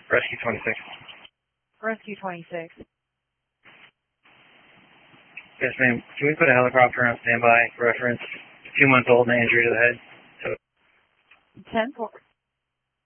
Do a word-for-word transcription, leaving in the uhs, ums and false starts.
Rescue twenty-six. Rescue twenty-six. Yes, ma'am. Can we put a helicopter on standby? Reference two months old and injury to the head. So ten four.